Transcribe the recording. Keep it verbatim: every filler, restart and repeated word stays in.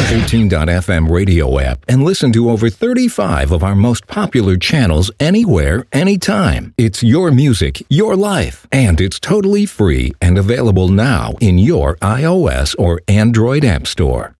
thirteen dot f m radio app and listen to over thirty-five of our most popular channels anywhere, anytime. It's your music, your life, and it's totally free and available now in your iOS or Android app store.